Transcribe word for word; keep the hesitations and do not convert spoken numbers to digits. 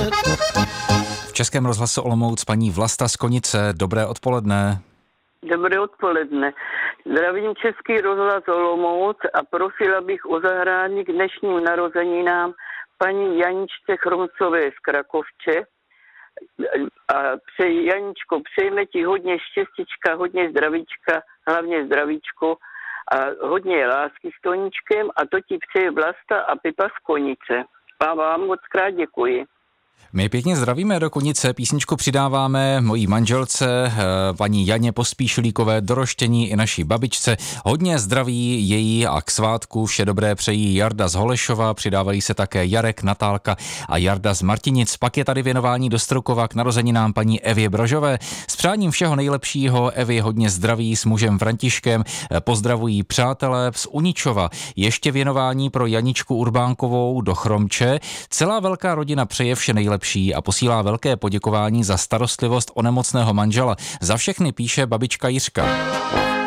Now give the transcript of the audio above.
V Českém rozhlasu Olomouc paní Vlasta z Konice. Dobré odpoledne. Dobré odpoledne. Zdravím Český rozhlas Olomouc a prosila bych o zahrání k dnešním narozeninám paní Janičce Chromcové z Krakovče. A přeji, Janičko, přejme ti hodně štěstíčka, hodně zdravíčka, hlavně zdravíčko a hodně lásky s Toníčkem, a to ti přeje Vlasta a Pipa z Konice. A vám moc krát děkuji. My pěkně zdravíme do Konice, písničku přidáváme mojí manželce, paní Janě Pospíšilíkové, doroštění i naší babičce. Hodně zdraví její a k svátku vše dobré přejí Jarda z Holešova, přidávají se také Jarek, Natálka a Jarda z Martinic. Pak je tady věnování do Strukova k narozeninám paní Evě Brožové. S přáním všeho nejlepšího Evy hodně zdraví s mužem Františkem. Pozdravují přátelé z Uničova. Ještě věnování pro Janičku Urbánkovou do Chromče. Celá velká rodina přeje vše nejlepší a posílá velké poděkování za starostlivost o nemocného manžela. Za všechny píše babička Jiřka.